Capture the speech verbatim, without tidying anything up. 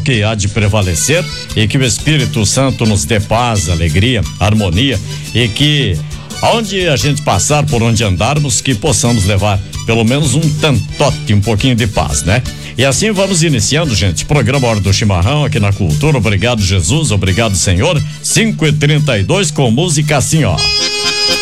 que há de prevalecer e que o Espírito Santo nos dê paz, alegria, harmonia e que aonde a gente passar, por onde andarmos, que possamos levar pelo menos um tantote, um pouquinho de paz, né? E assim vamos iniciando, gente, programa Hora do Chimarrão aqui na Cultura. Obrigado, Jesus, obrigado, Senhor. cinco e trinta e dois com música assim, ó.